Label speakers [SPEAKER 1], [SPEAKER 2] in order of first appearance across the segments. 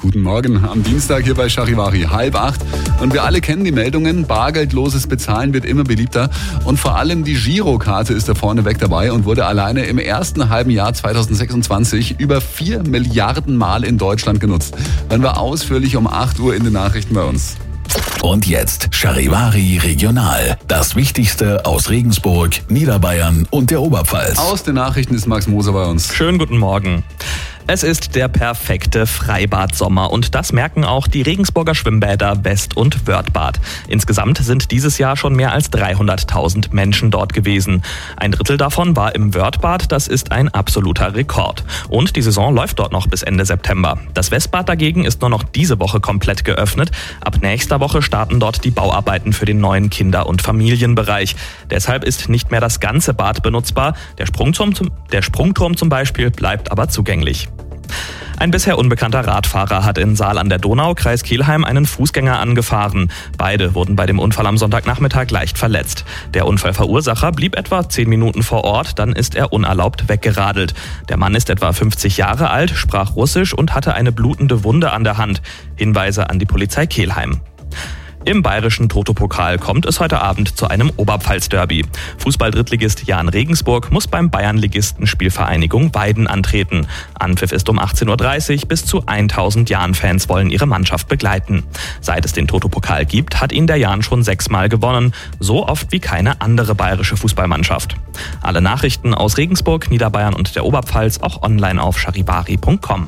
[SPEAKER 1] Guten Morgen am Dienstag hier bei Charivari, 7:30. Und wir alle kennen die Meldungen, bargeldloses Bezahlen wird immer beliebter und vor allem die Girokarte ist da vorneweg dabei und wurde alleine im ersten halben Jahr 2026 über 4 Milliarden Mal in Deutschland genutzt. Hören wir ausführlich um 8 Uhr in den Nachrichten bei uns.
[SPEAKER 2] Und jetzt Charivari Regional. Das Wichtigste aus Regensburg, Niederbayern und der Oberpfalz.
[SPEAKER 1] Aus den Nachrichten ist Max Moser bei uns.
[SPEAKER 3] Schönen guten Morgen. Es ist der perfekte Freibad-Sommer und das merken auch die Regensburger Schwimmbäder West- und Wörthbad. Insgesamt sind dieses Jahr schon mehr als 300.000 Menschen dort gewesen. Ein Drittel davon war im Wörthbad, das ist ein absoluter Rekord. Und die Saison läuft dort noch bis Ende September. Das Westbad dagegen ist nur noch diese Woche komplett geöffnet. Ab nächster Woche starten dort die Bauarbeiten für den neuen Kinder- und Familienbereich. Deshalb ist nicht mehr das ganze Bad benutzbar. Der Sprungturm zum Beispiel bleibt aber zugänglich. Ein bisher unbekannter Radfahrer hat in Saal an der Donau, Kreis Kelheim, einen Fußgänger angefahren. Beide wurden bei dem Unfall am Sonntagnachmittag leicht verletzt. Der Unfallverursacher blieb etwa 10 Minuten vor Ort, dann ist er unerlaubt weggeradelt. Der Mann ist etwa 50 Jahre alt, sprach Russisch und hatte eine blutende Wunde an der Hand. Hinweise an die Polizei Kelheim. Im bayerischen Toto-Pokal kommt es heute Abend zu einem Oberpfalz-Derby. Fußball-Drittligist Jahn Regensburg muss beim Bayernligisten Spielvereinigung Weiden antreten. Anpfiff ist um 18.30 Uhr, bis zu 1000 Jahn-Fans wollen ihre Mannschaft begleiten. Seit es den Toto-Pokal gibt, hat ihn der Jahn schon 6-mal gewonnen. So oft wie keine andere bayerische Fußballmannschaft. Alle Nachrichten aus Regensburg, Niederbayern und der Oberpfalz auch online auf charivari.com.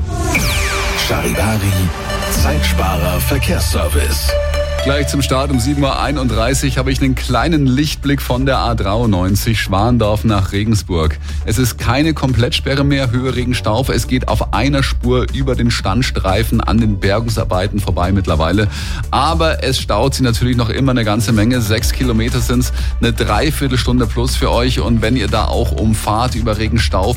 [SPEAKER 2] Charivari, Zeitsparer Verkehrsservice.
[SPEAKER 1] Gleich zum Start um 7:31 Uhr habe ich einen kleinen Lichtblick von der A93 Schwandorf nach Regensburg. Es ist keine Komplettsperre mehr, Höhe Regenstauf. Es geht auf einer Spur über den Standstreifen an den Bergungsarbeiten vorbei mittlerweile. Aber es staut sich natürlich noch immer eine ganze Menge. 6 Kilometer sind es, eine Dreiviertelstunde plus für euch. Und wenn ihr da auch umfahrt über Regenstauf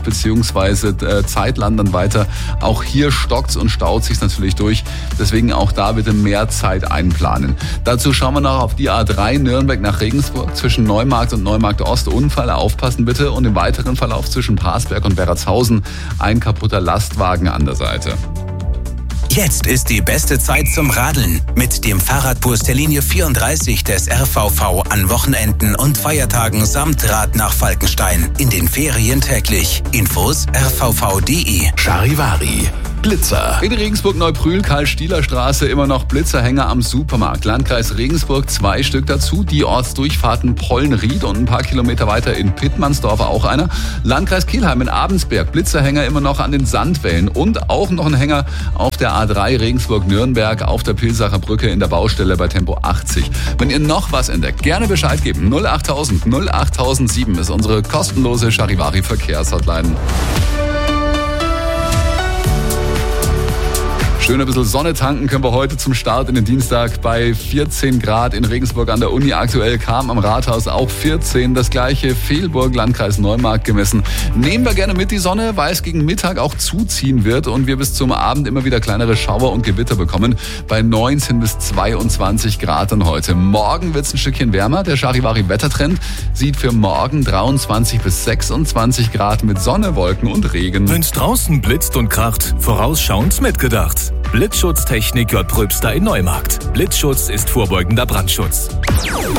[SPEAKER 1] bzw. Zeitland dann weiter, auch hier stockt's und staut sich's natürlich durch. Deswegen auch da bitte mehr Zeit einplanen. Dazu schauen wir noch auf die A3 Nürnberg nach Regensburg zwischen Neumarkt und Neumarkt Ost. Unfall, aufpassen bitte. Und im weiteren Verlauf zwischen Parsberg und Werratshausen ein kaputter Lastwagen an der Seite.
[SPEAKER 4] Jetzt ist die beste Zeit zum Radeln. Mit dem Fahrradbus der Linie 34 des RVV an Wochenenden und Feiertagen samt Rad nach Falkenstein. In den Ferien täglich. Infos rvv.de.
[SPEAKER 2] Charivari. Blitzer.
[SPEAKER 1] In Regensburg-Neubrühl, Karl-Stieler-Straße, immer noch Blitzerhänger am Supermarkt. Landkreis Regensburg 2 Stück dazu. Die Ortsdurchfahrten Pollenried und ein paar Kilometer weiter in Pittmannsdorf auch einer. Landkreis Kelheim in Abensberg, Blitzerhänger immer noch an den Sandwällen und auch noch ein Hänger auf der A3 Regensburg-Nürnberg auf der Pilsacher Brücke in der Baustelle bei Tempo 80. Wenn ihr noch was entdeckt, gerne Bescheid geben. 08000 08007 ist unsere kostenlose Charivari-Verkehrshotline. Schön ein bisschen Sonne tanken können wir heute zum Start in den Dienstag bei 14 Grad in Regensburg an der Uni. Aktuell kam am Rathaus auch 14. Das gleiche Fehlburg, Landkreis Neumarkt gemessen. Nehmen wir gerne mit die Sonne, weil es gegen Mittag auch zuziehen wird und wir bis zum Abend immer wieder kleinere Schauer und Gewitter bekommen. Bei 19 bis 22 Grad dann heute. Morgen wird es ein Stückchen wärmer. Der Charivari-Wettertrend sieht für morgen 23 bis 26 Grad mit Sonne, Wolken und Regen.
[SPEAKER 5] Wenn's draußen blitzt und kracht, vorausschauend mitgedacht. Blitzschutztechnik J. Pröbster in Neumarkt. Blitzschutz ist vorbeugender Brandschutz.